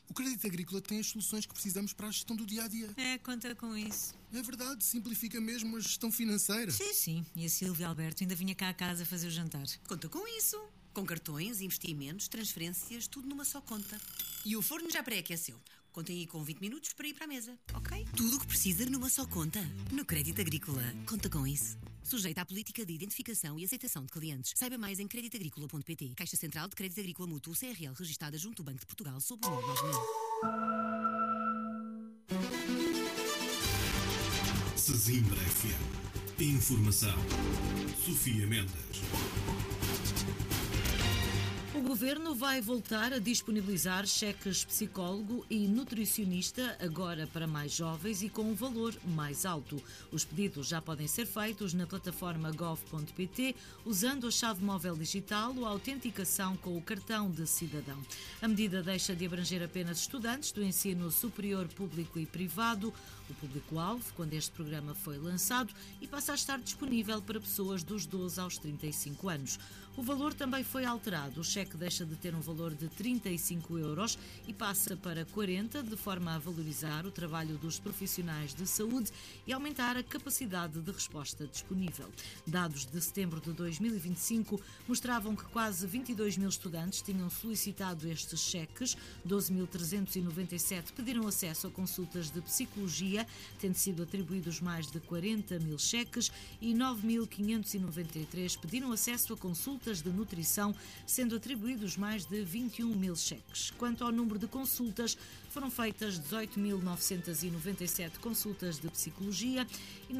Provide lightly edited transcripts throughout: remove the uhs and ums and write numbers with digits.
O Crédito Agrícola tem as soluções que precisamos para a gestão do dia-a-dia. Conta com isso. É verdade, simplifica mesmo a gestão financeira. Sim. E a Silvia Alberto ainda vinha cá a casa fazer o jantar. Conta com isso. Com cartões, investimentos, transferências, tudo numa só conta. E o forno já pré-aqueceu. Contem aí com 20 minutos para ir para a mesa, ok? Tudo o que precisa numa só conta. No Crédito Agrícola. Conta com isso. Sujeita à política de identificação e aceitação de clientes. Saiba mais em creditagricola.pt. Caixa Central de Crédito Agrícola Mútuo CRL, registada junto ao Banco de Portugal sob o número 9000. Sesimbra FM. Informação. Sofia Mendes. O Governo vai voltar a disponibilizar cheques psicólogo e nutricionista agora para mais jovens e com um valor mais alto. Os pedidos já podem ser feitos na plataforma gov.pt usando a chave móvel digital ou a autenticação com o cartão de cidadão. A medida deixa de abranger apenas estudantes do ensino superior público e privado, o público-alvo, quando este programa foi lançado, e passa a estar disponível para pessoas dos 12 aos 35 anos. O valor também foi alterado. O cheque deixa de ter um valor de 35 euros e passa para 40, de forma a valorizar o trabalho dos profissionais de saúde e aumentar a capacidade de resposta disponível. Dados de setembro de 2025 mostravam que quase 22 mil estudantes tinham solicitado estes cheques, 12.397 pediram acesso a consultas de psicologia, tendo sido atribuídos mais de 40 mil cheques, e 9.593 pediram acesso a consultas de nutrição, sendo atribuídos mais de 21 mil cheques. Quanto ao número de consultas, foram feitas 18.997 consultas de psicologia e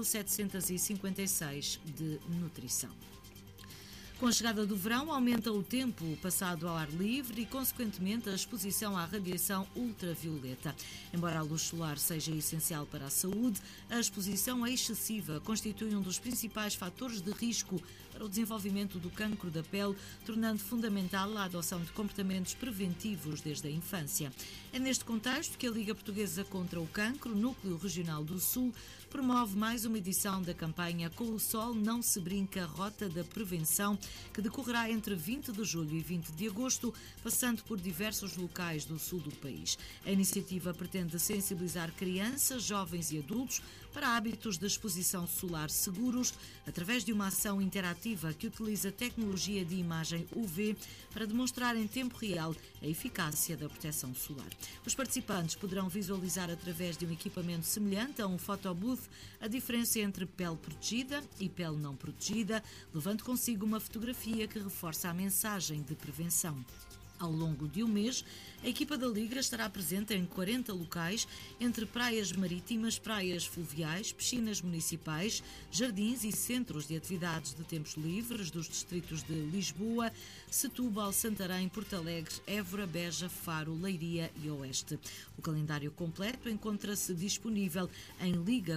9.756 de nutrição. Com a chegada do verão, aumenta o tempo passado ao ar livre e, consequentemente, a exposição à radiação ultravioleta. Embora a luz solar seja essencial para a saúde, a exposição excessiva constitui um dos principais fatores de risco para o desenvolvimento do cancro da pele, tornando fundamental a adoção de comportamentos preventivos desde a infância. É neste contexto que a Liga Portuguesa contra o Cancro, Núcleo Regional do Sul, promove mais uma edição da campanha Com o Sol Não Se Brinca, Rota da Prevenção, que decorrerá entre 20 de julho e 20 de agosto, passando por diversos locais do sul do país. A iniciativa pretende sensibilizar crianças, jovens e adultos para hábitos de exposição solar seguros, através de uma ação interativa que utiliza tecnologia de imagem UV para demonstrar em tempo real a eficácia da proteção solar. Os participantes poderão visualizar através de um equipamento semelhante a um photobooth a diferença entre pele protegida e pele não protegida, levando consigo uma fotografia que reforça a mensagem de prevenção. Ao longo de um mês, a equipa da Liga estará presente em 40 locais, entre praias marítimas, praias fluviais, piscinas municipais, jardins e centros de atividades de tempos livres dos distritos de Lisboa, Setúbal, Santarém, Porto Alegre, Évora, Beja, Faro, Leiria e Oeste. O calendário completo encontra-se disponível em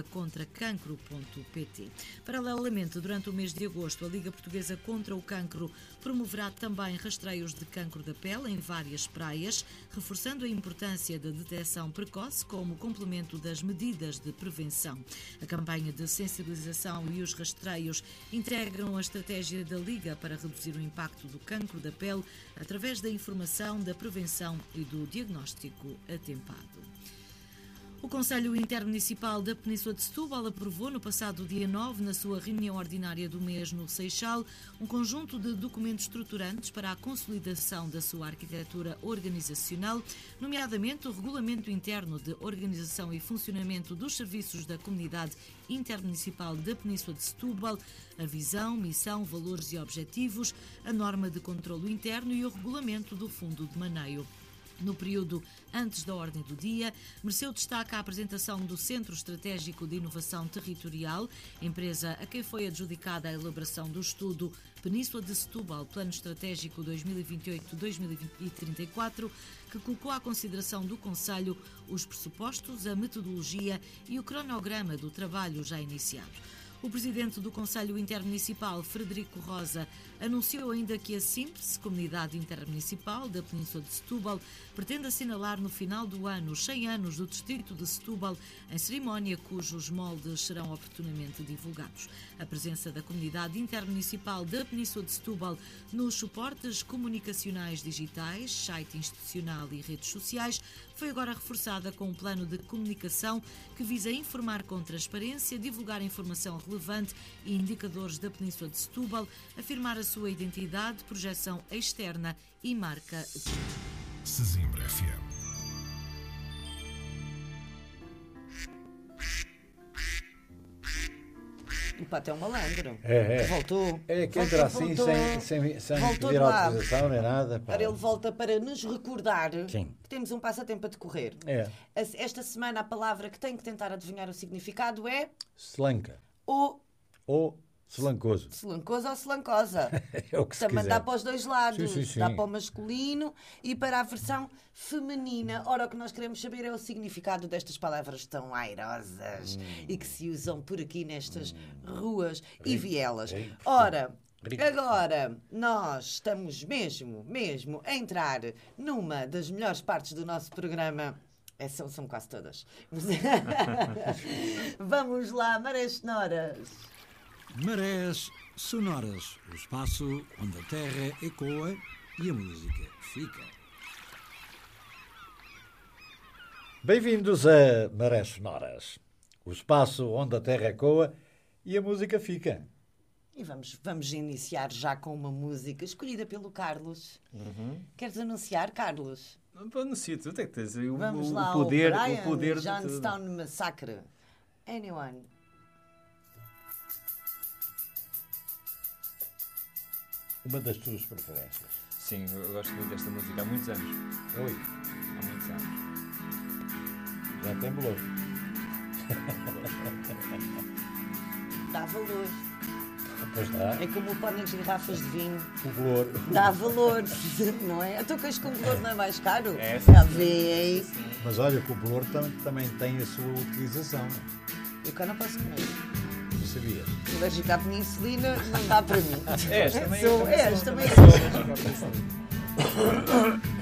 ligacontracancro.pt. Paralelamente, durante o mês de agosto, a Liga Portuguesa contra o Cancro promoverá também rastreios de cancro da pele em várias praias, reforçando a importância da detecção precoce como complemento das medidas de prevenção. A campanha de sensibilização e os rastreios integram a estratégia da Liga para reduzir o impacto do cancro da pele através da informação, da prevenção e do diagnóstico atempado. O Conselho Intermunicipal da Península de Setúbal aprovou no passado dia 9, na sua reunião ordinária do mês no Seixal, um conjunto de documentos estruturantes para a consolidação da sua arquitetura organizacional, nomeadamente o Regulamento Interno de Organização e Funcionamento dos Serviços da Comunidade Intermunicipal da Península de Setúbal, a visão, missão, valores e objetivos, a norma de controlo interno e o regulamento do Fundo de Maneio. No período antes da ordem do dia, mereceu destaque a apresentação do Centro Estratégico de Inovação Territorial, empresa a quem foi adjudicada a elaboração do estudo Península de Setúbal, Plano Estratégico 2028-2034, que colocou à consideração do Conselho os pressupostos, a metodologia e o cronograma do trabalho já iniciado. O presidente do Conselho Intermunicipal, Frederico Rosa, anunciou ainda que a SIMPS, Comunidade Intermunicipal da Península de Setúbal, pretende assinalar no final do ano os 100 anos do Distrito de Setúbal, em cerimónia cujos moldes serão oportunamente divulgados. A presença da Comunidade Intermunicipal da Península de Setúbal nos suportes comunicacionais digitais, site institucional e redes sociais foi agora reforçada com um plano de comunicação que visa informar com transparência, divulgar informação relevante e indicadores da Península de Setúbal, afirmar a sua identidade, projeção externa e marca. Sesimbra FM. O Pato é um malandro. É. Voltou. É que entra assim voltou. sem Voltou pedir de lá. autorização nem nada. Pá. Ora, ele volta para nos recordar Sim. que temos um passatempo a decorrer. É. Esta semana a palavra que tem que tentar adivinhar o significado é Selanca. o Ou selancoso. selancosa ou selancosa. É o que se Também quiser. dá para os dois lados. Sim, sim, sim. Dá para o masculino e para a versão feminina. Ora, o que nós queremos saber é o significado destas palavras tão airosas e que se usam por aqui nestas ruas e vielas. Ora, Rico. agora nós estamos mesmo a entrar numa das melhores partes do nosso programa. São quase todas. Vamos lá, Marés Sonoras. Marés Sonoras, o espaço onde a terra ecoa e a música fica. Bem-vindos a Marés Sonoras, o espaço onde a terra ecoa e a música fica. E vamos iniciar já com uma música escolhida pelo Carlos. Queres anunciar, Carlos? Anuncio tudo, é que tens aí Vamos lá, o poder de tudo. Johnstown Massacre. Anyone? Uma das tuas preferências. Sim, eu gosto muito desta música há muitos anos. Oi, Há muitos anos. já tem bolor. Dá valor. Pois dá. É como o pão nas garrafas de vinho. O bolor. Dá valor, não é? Tu queres que o bolor não é mais caro? É, Já vê. Mas olha que o bolor também tem a sua utilização. Eu cá não posso comer. Não sabias? Sou alérgica à penicilina, não dá para mim. És, também Sou, também és, sou, também também sou. sou.